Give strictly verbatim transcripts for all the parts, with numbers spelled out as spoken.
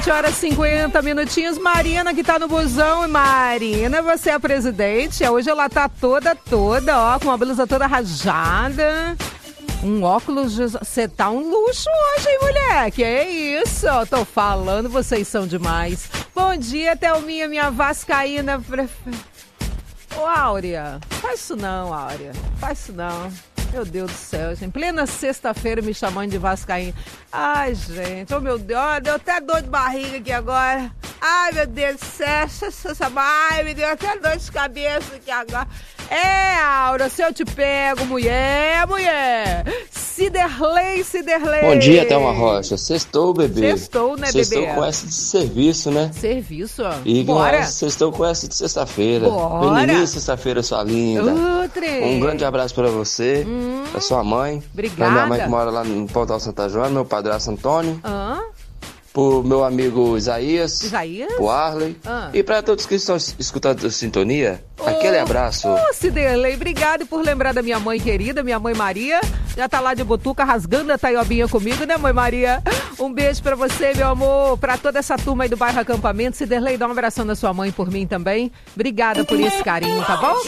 sete horas e cinquenta minutinhos. Marina que tá no busão. Marina, você é a presidente. Hoje ela tá toda, toda, ó, com uma blusa toda rajada. Um óculos, você tá um luxo hoje, hein, mulher? Que é isso? Eu tô falando, vocês são demais. Bom dia, Thelminha, minha vascaína. Prefe... Ô, Áurea, faz isso não, Áurea. Faz isso não. Meu Deus do céu, gente. Plena sexta-feira me chamando de vascaína. Ai, gente. Oh, meu Deus. Oh, deu até dor de barriga aqui agora. Ai, meu Deus do céu. Ai, me deu até dor de cabeça aqui agora. É, Aura, se eu te pego, mulher, mulher. Ciderley, Ciderley. Bom dia, Thelma Rocha. Sextou, bebê. Sextou, né, Sextou bebê? com essa de serviço, né? Serviço, ó. E Bora. sextou com essa de sexta-feira. Bora. Feliz sexta-feira, sua linda. Outra. Um grande abraço pra você, hum. pra sua mãe. Obrigada. Pra minha mãe que mora lá no Pontal Santa Joana, meu padrasto Antônio. Hã? Pro meu amigo Isaías. Isaías? Pro Arley. Ah. E pra todos que estão escutando a sintonia, oh, aquele abraço. Ô, oh, Ciderley, obrigado por lembrar da minha mãe querida, minha mãe Maria. Já tá lá de Botuca rasgando a taiobinha comigo, né, mãe Maria? Um beijo pra você, meu amor. Pra toda essa turma aí do bairro Acampamento. Ciderley, dá um abração da sua mãe por mim também. Obrigada por esse carinho, tá bom?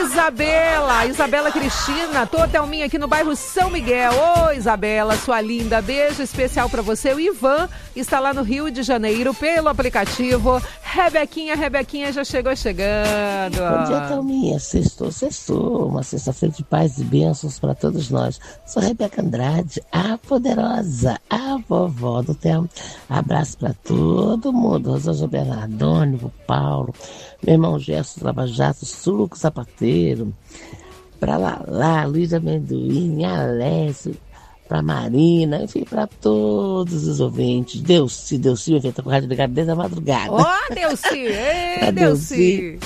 Isabela, Isabela Cristina. Tô, Thelminha, aqui no bairro São Miguel. Ô, Isabela, sua linda. Beijo especial pra você. O Ivan está lá no Rio de Janeiro pelo aplicativo. Rebequinha, Rebequinha já chegou chegando. Bom dia, Thelminha. Sextou, sextou. Uma sexta-feira de paz e bênçãos para todos nós. Sou Rebeca Andrade, a poderosa, a vovó do Thelma. Abraço para todo mundo. Rosângela Bernardoni, o Paulo, meu irmão Gerson Lava Jato, Suco Sapateiro, para Lalá, Luiz Amendoim, Alessio, pra Marina, enfim, pra todos os ouvintes. Delci, Delci, eu tô com a rádio ligada desde a madrugada. Ó, oh, Delci! Ei, Delci!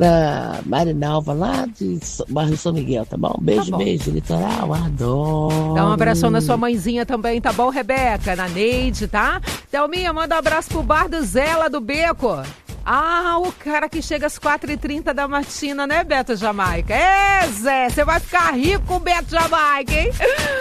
Pra Marinalva, lá de bairro São Miguel, tá bom? Beijo, tá bom. Beijo, litoral, adoro. Dá um abração na sua mãezinha também, tá bom, Rebeca? Na Neide, tá? Thelminha, manda um abraço pro bar do Zé, lá do Beco. Ah, o cara que chega às quatro e trinta da matina, né, Beto Jamaica? É, Zé, você vai ficar rico com o Beto Jamaica, hein?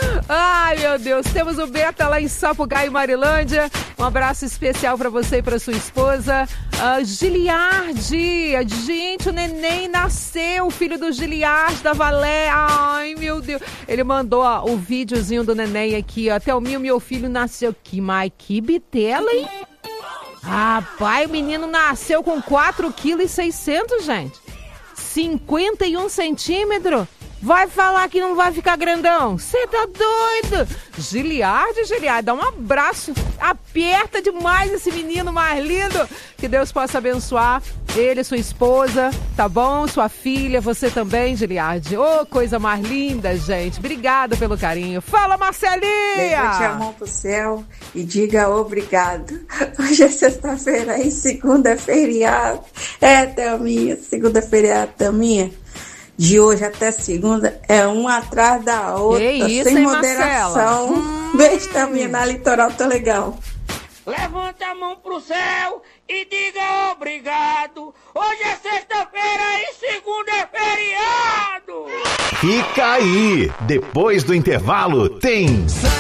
Ai, meu Deus, temos o Beto lá em Sapucaí, Marilândia. Um abraço especial pra você e pra sua esposa. Uh, Giliardi, gente, o neném nasceu, o filho do Giliardi, da Valé. Ai, meu Deus. Ele mandou ó, o videozinho do neném aqui, ó. Thelminha, meu filho nasceu. Que, mas que bitela, hein? Rapaz, o menino nasceu com quatro quilos e seiscentos, gente. cinquenta e um centímetros. Vai falar que não vai ficar grandão? Você tá doido? Giliardi, Giliardi, dá um abraço. Aperta demais esse menino mais lindo. Que Deus possa abençoar ele, sua esposa, tá bom? Sua filha, você também, Giliardi. Ô, oh, coisa mais linda, gente. Obrigada pelo carinho. Fala, Marcelinha! Levante a mão pro céu e diga obrigado. Hoje é sexta-feira e segunda é feriado. É, Thelminha, segunda é feriado, Thelminha. De hoje até segunda é uma atrás da outra, isso, sem hein, moderação. Hum. Beijo, Thelminha, na Litoral, tá legal. Levanta a mão pro céu e diga obrigado. Hoje é sexta-feira e segunda é feriado. Fica aí, depois do intervalo tem...